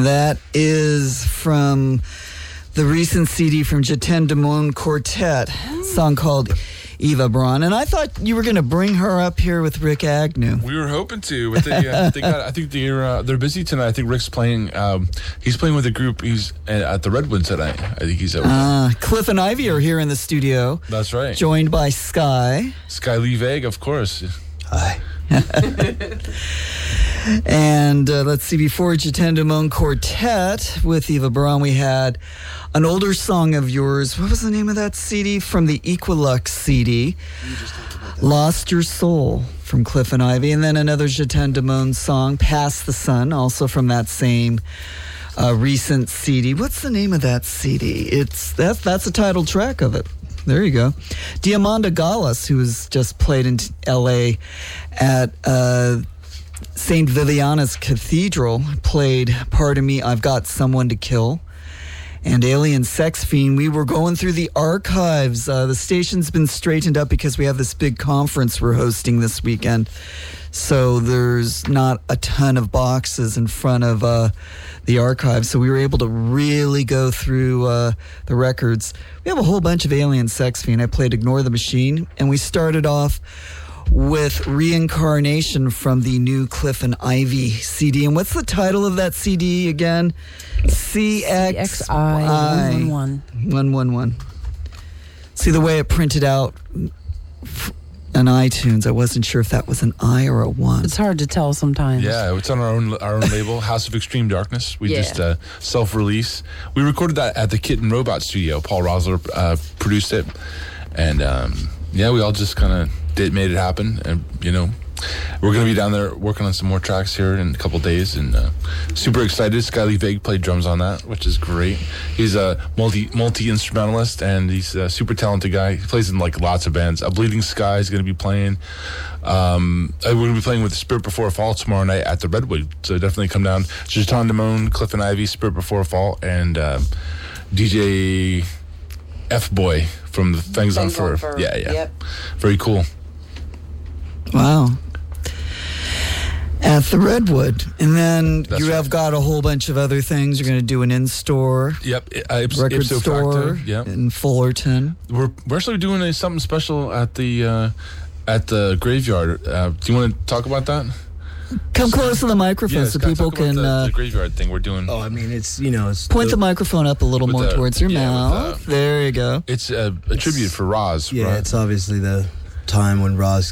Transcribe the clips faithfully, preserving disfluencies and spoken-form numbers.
And that is from the recent C D from Jiten Damon Quartet, a song called Eva Braun. And I thought you were going to bring her up here with Rick Agnew. We were hoping to. But they, uh, they got, I think they're uh, they're busy tonight. I think Rick's playing. Um, he's playing with a group. He's at the Redwood tonight. I think he's at. Uh, Cliff and Ivy are here in the studio. That's right. Joined by Sky. Sky Lee Veg, of course. Hi. And uh, let's see, before Jiten Damon Quartet with Eva Braun, we had an older song of yours. What was the name of that C D? From the Equilux C D. Lost Your Soul from Cliff and Ivy. And then another Jiten Damon song, Past the Sun, also from that same uh, recent C D. What's the name of that C D? It's that's, that's the title track of it. There you go. Diamanda Gallas, who was just played in L A at uh, Saint Viviana's Cathedral, played Pardon Me, I've Got Someone to Kill. And Alien Sex Fiend. We were going through the archives. Uh, the station's been straightened up because we have this big conference we're hosting this weekend. So there's not a ton of boxes in front of uh, the archives. So we were able to really go through uh, the records. We have a whole bunch of Alien Sex Fiend. I played Ignore the Machine. And we started off with Reincarnation from the new Cliff and Ivy C D. And what's the title of that C D again? C X I one one one. one one one. See, the way it printed out on iTunes, I wasn't sure if that was an I or a one. It's hard to tell sometimes. Yeah, it's on our own our own label, House of Extreme Darkness. We Yeah. just uh, self-release. We recorded that at the Kitten Robot Studio. Paul Rosler uh, produced it. And, um, yeah, we all just kind of did made it happen. And, you know, we're going to be down there working on some more tracks here in a couple days, and uh, super excited. Sky Lee Vig played drums on that, which is great. He's a multi multi instrumentalist, and he's a super talented guy. He plays in like lots of bands. A Bleeding Sky is going to be playing. Um, we're going to be playing with Spirit Before a Fall tomorrow night at the Redwood, so definitely come down. Jiten Damon, Cliff and Ivy, Spirit Before a Fall, and uh, D J F Boy from the Fangs on Fur. Fur. Yeah, yeah, Yep. very cool. Wow. At the Redwood. And then That's you right. have got a whole bunch of other things. You're going to do an in-store Yep, uh, ips, record ipso store facto. Yep. in Fullerton. We're we're actually doing a, something special at the uh, at the graveyard. Uh, do you want to talk about that? Come close to the microphone Yeah, so Scott, people talk about can the, uh, the graveyard thing we're doing. Oh, I mean, it's, you know, it's point the microphone up a little With more the- towards your yeah, with mouth. the- There you go. It's a, a tribute for Roz. Yeah, right? it's obviously the time when Roz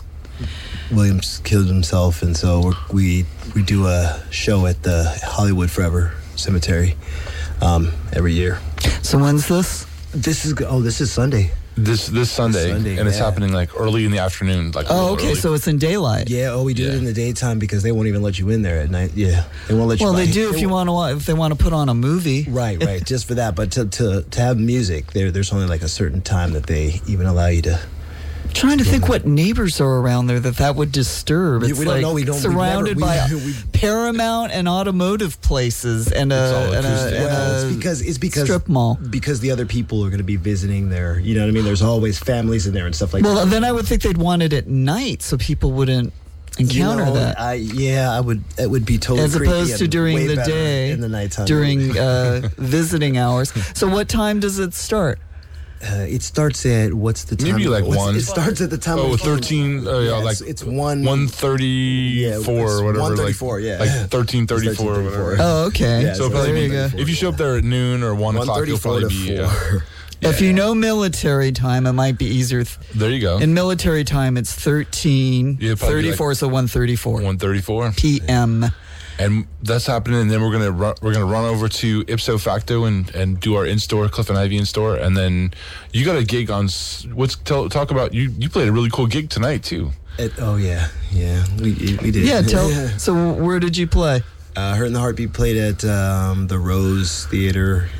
Williams killed himself, and so we're, we we do a show at the Hollywood Forever Cemetery um, every year. So when's this? This is oh, this is Sunday. this this Sunday, Sunday, and it's yeah. happening like early in the afternoon. Like Oh, real okay, early. so it's in daylight. Yeah, oh, we do Yeah. it in the daytime because they won't even let you in there at night. Yeah, they won't let you. Well, they buy- do if you won't- want to. If they want to put on a movie. Right, right, just for that. But to to, to have music, there there's only like a certain time that they even allow you to. Trying to think what neighbors are around there that that would disturb. We- It's we don't like know, we don't- we've surrounded never- by we- we- Paramount and automotive places and It's a, all and acoustic. a, Well, and it's a because it's because strip mall. because the other people are going to be visiting there. You know what I mean? There's always families in there and stuff like Well, that. then I would think they'd want it at night so people wouldn't encounter You know, that. I, yeah, I would. It would be totally As creepy opposed to and during way the better day, in the nighttime. during uh, visiting hours. So what time does it start? uh, it starts at what's the time? Maybe like What's- one. It starts at the time. Oh, of- thirteen. Uh, yeah, Yeah, like it's, it's one. one thirty-four Yeah, it's or whatever. one thirty-four, like, yeah. like thirteen thirty-four or thirteen whatever. thirty-four. Oh, okay. Yeah, So so probably there you be- go. if you show up there at noon or one one o'clock, you'll thirty-four probably to be. Uh, four. If you know military time, it might be easier. Th- there you go. In military time, it's thirteen Yeah, probably like thirty-four, so one thirty-four one thirty-four. p m. And that's happening, and then we're gonna run, we're gonna run over to Ipso Facto and, and do our in store Cliff and Ivy in store, and then you got a gig on. s- What's tell, talk about you? You played a really cool gig tonight too. It, oh yeah, yeah, we we did. Yeah, tell. So where did you play? Uh, Hurt and the Heartbeat played at um, the Rose Theater